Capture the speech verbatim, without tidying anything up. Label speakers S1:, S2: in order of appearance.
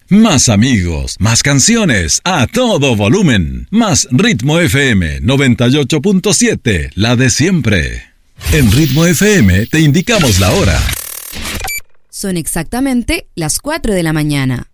S1: Más amigos, más canciones, a todo volumen. Más Ritmo F M noventa y ocho punto siete, la de siempre. En Ritmo F M te indicamos la hora.
S2: Son exactamente las cuatro de la mañana.